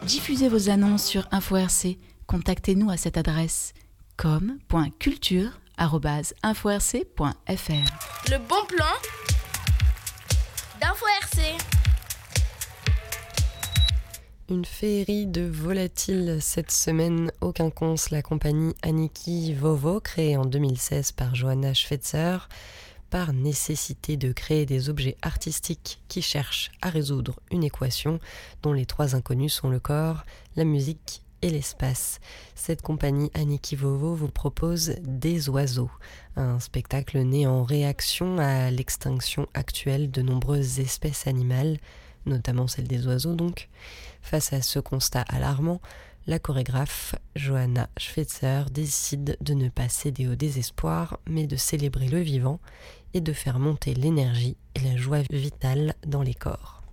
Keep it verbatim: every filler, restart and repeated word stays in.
Diffusez vos annonces sur Info R C. Contactez-nous à cette adresse com point culture arobase info r c point f r. Le bon plan d'Info R C. Une féerie de volatiles cette semaine au Quinconce, la compagnie Aniki Vovo, créée en deux mille seize par Johanna Schweitzer, par nécessité de créer des objets artistiques qui cherchent à résoudre une équation dont les trois inconnus sont le corps, la musique et l'espace. Cette compagnie Aniki Vovo vous propose Des oiseaux, un spectacle né en réaction à l'extinction actuelle de nombreuses espèces animales, notamment celle des oiseaux donc. Face à ce constat alarmant, la chorégraphe Johanna Schweitzer décide de ne pas céder au désespoir, mais de célébrer le vivant et de faire monter l'énergie et la joie vitale dans les corps.